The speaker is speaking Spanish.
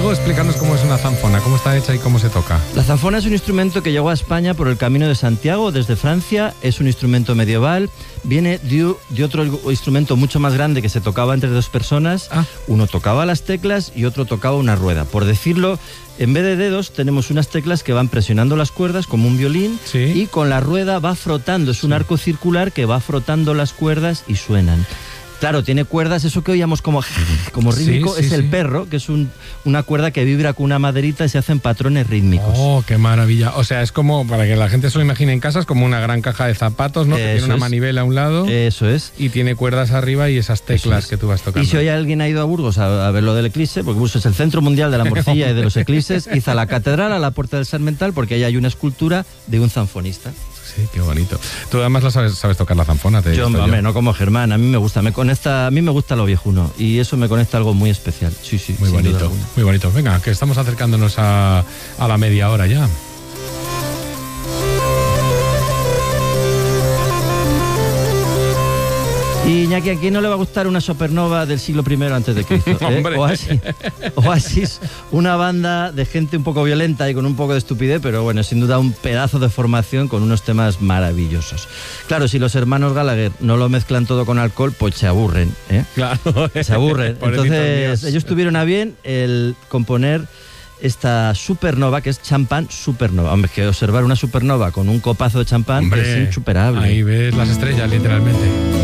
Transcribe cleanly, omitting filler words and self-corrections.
Luego explícanos cómo es una zanfona, cómo está hecha y cómo se toca. La zanfona es un instrumento que llegó a España por el Camino de Santiago desde Francia. Es un instrumento medieval. Viene de otro instrumento mucho más grande que se tocaba entre dos personas. Uno tocaba las teclas y otro tocaba una rueda. Por decirlo, en vez de dedos tenemos unas teclas que van presionando las cuerdas como un violín, ¿sí? Y con la rueda va frotando. Es un arco circular que va frotando las cuerdas y suenan. Claro, tiene cuerdas, eso que oíamos como rítmico, sí, es el perro, que es una cuerda que vibra con una maderita y se hacen patrones rítmicos. ¡Oh, qué maravilla! O sea, es como, para que la gente se lo imagine en casa, es como una gran caja de zapatos, ¿no? Que tiene una manivela a un lado. Eso es. Y tiene cuerdas arriba y esas teclas que tú vas tocando. Y si hoy alguien ha ido a Burgos a ver lo del eclipse, porque Burgos es el centro mundial de la morcilla y de los eclipses, hizo la catedral a la Puerta del Sarmental porque ahí hay una escultura de un zanfonista. Sí, qué bonito. Tú además sabes tocar la zanfona. Yo, hombre, no como Germán, a mí me gusta, a mí me gusta lo viejuno y eso me conecta a algo muy especial. Sí, muy bonito, muy bonito. Venga, que estamos acercándonos a la media hora ya. Y Iñaki, ¿a quién no le va a gustar una supernova del siglo I antes de Cristo? Oasis, una banda de gente un poco violenta y con un poco de estupidez, pero bueno, sin duda un pedazo de formación con unos temas maravillosos. Claro, si los hermanos Gallagher no lo mezclan todo con alcohol, pues se aburren, ¿eh? Claro. Se aburren. Entonces, ellos tuvieron a bien el componer esta supernova, que es champán supernova. Hombre, que observar una supernova con un copazo de champán, hombre, es insuperable. Ahí ves las estrellas, literalmente.